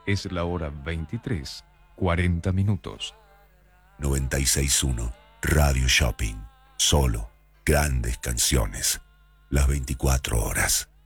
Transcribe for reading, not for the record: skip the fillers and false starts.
Es la hora 23, 40 minutos. 96.1 Radio Shopping. Solo grandes canciones. Las 24 horas.